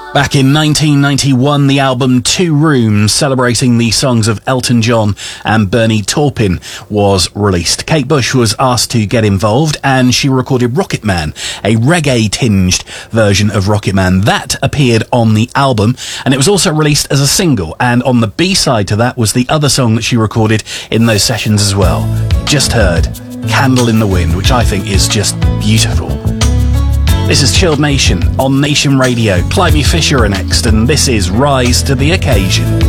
Back in 1991, the album Two Rooms, celebrating the songs of Elton John and Bernie Taupin, was released. Kate Bush was asked to get involved, and she recorded Rocket Man, a reggae-tinged version of Rocket Man. That appeared on the album, and it was also released as a single, and on the B-side to that was the other song that she recorded in those sessions as well. Just heard Candle in the Wind, which I think is just beautiful. This is Chilled Nation on Nation Radio. Clyde Fisher are next, and this is Rise to the Occasion.